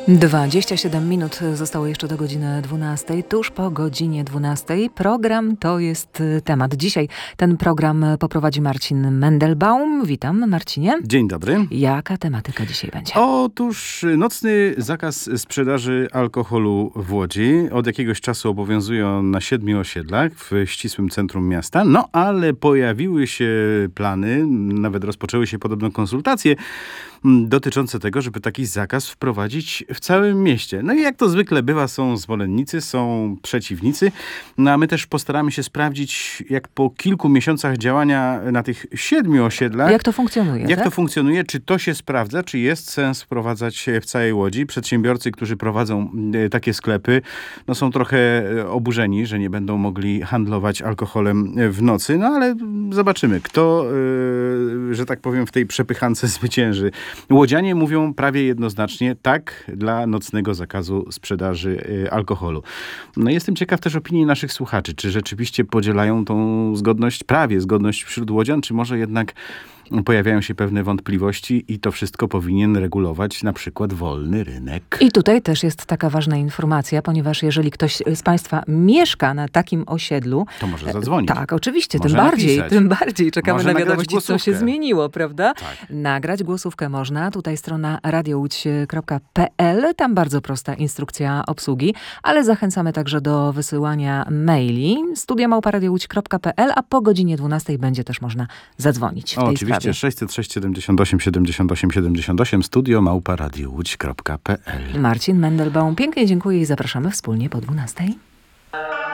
27 minut zostało jeszcze do godziny 12. Tuż po godzinie 12. Program to jest temat. Dzisiaj ten program poprowadzi Marcin Mendelbaum. Witam, Marcinie. Dzień dobry. Jaka tematyka dzisiaj będzie? Otóż nocny zakaz sprzedaży alkoholu w Łodzi. Od jakiegoś czasu obowiązuje on na 7 osiedlach w ścisłym centrum miasta. No ale pojawiły się plany, nawet rozpoczęły się podobno konsultacje dotyczące tego, żeby taki zakaz wprowadzić w całym mieście. No i jak to zwykle bywa, są zwolennicy, są przeciwnicy. No a my też postaramy się sprawdzić, jak po kilku miesiącach działania na tych 7 osiedlach... Jak to funkcjonuje, Jak tak? to funkcjonuje, czy to się sprawdza, czy jest sens wprowadzać w całej Łodzi. Przedsiębiorcy, którzy prowadzą takie sklepy, no są trochę oburzeni, że nie będą mogli handlować alkoholem w nocy. No ale zobaczymy, kto, że tak powiem, w tej przepychance zwycięży. Łodzianie mówią prawie jednoznacznie tak dla nocnego zakazu sprzedaży alkoholu. No jestem ciekaw też opinii naszych słuchaczy, czy rzeczywiście podzielają tą zgodność wśród łodzian, czy może jednak pojawiają się pewne wątpliwości i to wszystko powinien regulować na przykład wolny rynek. I tutaj też jest taka ważna informacja, ponieważ jeżeli ktoś z Państwa mieszka na takim osiedlu... To może zadzwonić. Tak, oczywiście, może tym bardziej czekamy może na wiadomości, głosówkę. co się zmieniło, prawda? Tak. Nagrać głosówkę można. Tutaj strona radiołódź.pl. Tam bardzo prosta instrukcja obsługi, ale zachęcamy także do wysyłania maili studia@radiołódź.pl, a po godzinie 12 będzie też można zadzwonić w tej oczywiście, sprawie. 606 78 78 78 studio@radiołódź.pl. Marcin Mendelbaum, pięknie dziękuję i zapraszamy wspólnie po 12.